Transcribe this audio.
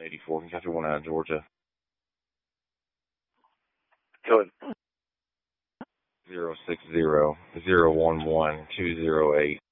84. Kentucky 1 out of Georgia. Go ahead. 060-011-208.